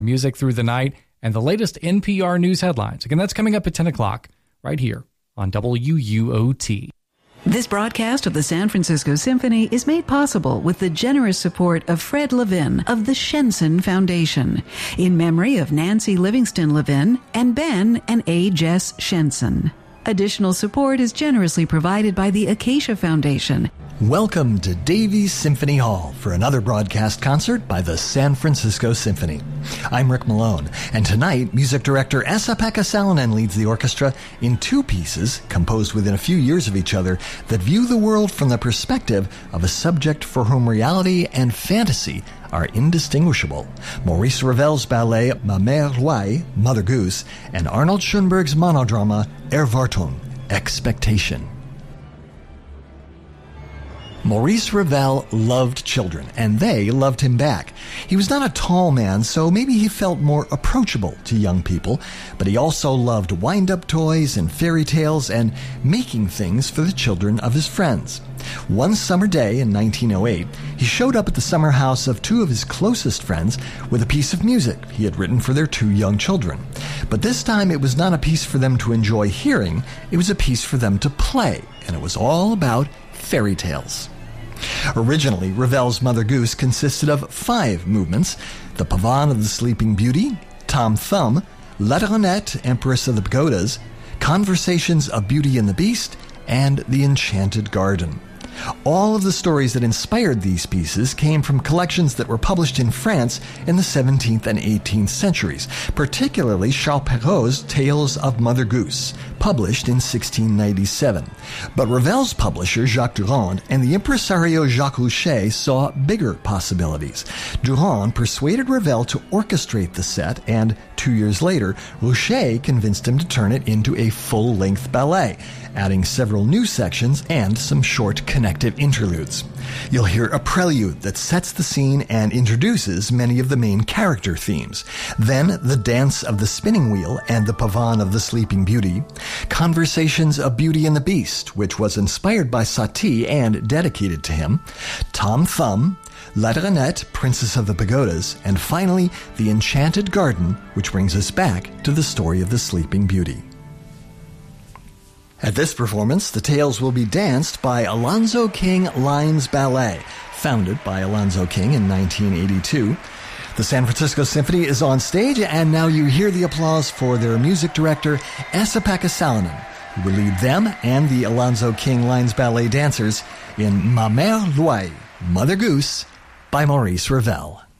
music through the night, and the latest NPR news headlines. Again, that's coming up at 10 o'clock right here on WUOT. This broadcast of the San Francisco Symphony is made possible with the generous support of Fred Levin of the Shenson Foundation, in memory of Nancy Livingston Levin and Ben and A. Jess Shenson. Additional support is generously provided by the Acacia Foundation. Welcome to Davies Symphony Hall for another broadcast concert by the San Francisco Symphony. I'm Rick Malone, and tonight music director Esa-Pekka Salonen leads the orchestra in two pieces, composed within a few years of each other, that view the world from the perspective of a subject for whom reality and fantasy are indistinguishable. Maurice Ravel's ballet Ma Mère Louise, Mother Goose, and Arnold Schoenberg's monodrama Erwartung, Expectation. Maurice Ravel loved children, and they loved him back. He was not a tall man, so maybe he felt more approachable to young people, but he also loved wind-up toys and fairy tales and making things for the children of his friends. One summer day in 1908, he showed up at the summer house of two of his closest friends with a piece of music he had written for their two young children. But this time it was not a piece for them to enjoy hearing, it was a piece for them to play, and it was all about fairy tales. Originally, Ravel's Mother Goose consisted of 5 movements: the Pavane of the Sleeping Beauty, Tom Thumb, Letteronnette, Empress of the Pagodas, Conversations of Beauty and the Beast, and The Enchanted Garden. All of the stories that inspired these pieces came from collections that were published in France in the 17th and 18th centuries, particularly Charles Perrault's Tales of Mother Goose, published in 1697. But Ravel's publisher, Jacques Durand, and the impresario Jacques Rouché saw bigger possibilities. Durand persuaded Ravel to orchestrate the set, and 2 years later, Rouché convinced him to turn it into a full-length ballet, adding several new sections and some short connective interludes. You'll hear a prelude that sets the scene and introduces many of the main character themes. Then the Dance of the Spinning Wheel and the Pavane of the Sleeping Beauty, Conversations of Beauty and the Beast, which was inspired by Satie and dedicated to him, Tom Thumb, Letteronnette, Princess of the Pagodas, and finally The Enchanted Garden, which brings us back to the story of the Sleeping Beauty. At this performance, the tales will be danced by Alonzo King Lines Ballet, founded by Alonzo King in 1982. The San Francisco Symphony is on stage, and now you hear the applause for their music director, Esa-Pekka Salonen, who will lead them and the Alonzo King Lines Ballet dancers in Ma Mère Louise, Mother Goose, by Maurice Ravel.